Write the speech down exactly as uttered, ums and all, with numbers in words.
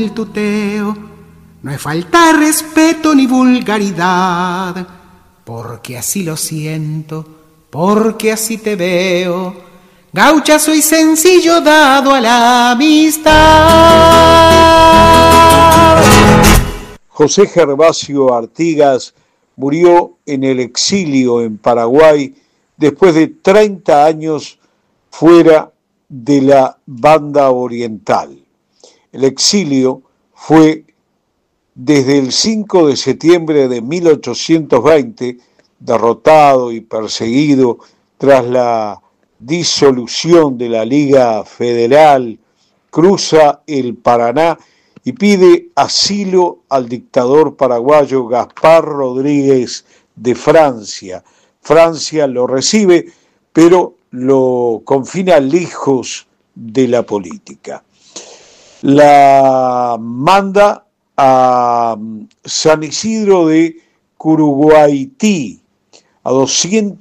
el tuteo, no es falta respeto ni vulgaridad, porque así lo siento, porque así te veo, gaucha soy sencillo dado a la amistad. José Gervasio Artigas murió en el exilio en Paraguay después de treinta años fuera de la banda oriental. El exilio fue desde el cinco de septiembre de mil ochocientos veinte, derrotado y perseguido tras la disolución de la Liga Federal, cruza el Paraná y pide asilo al dictador paraguayo Gaspar Rodríguez de Francia. Francia lo recibe, pero lo confina lejos de la política. La manda a San Isidro de Curuguaití, a doscientos